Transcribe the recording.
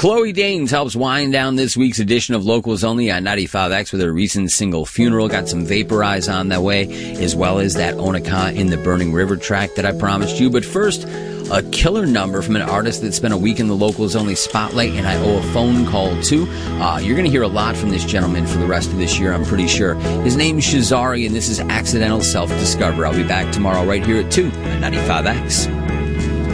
Chloe Danes helps wind down this week's edition of Locals Only on 95X with her recent single Funeral. Got some Vaporize on that way, as well as that Onaka in the Burning River track that I promised you. But first, a killer number from an artist that spent a week in the Locals Only spotlight, and I owe a phone call to. You're going to hear a lot from this gentleman for the rest of this year, I'm pretty sure. His name's Shazari, and this is Accidental Self-Discover. I'll be back tomorrow right here at 2 on 95X.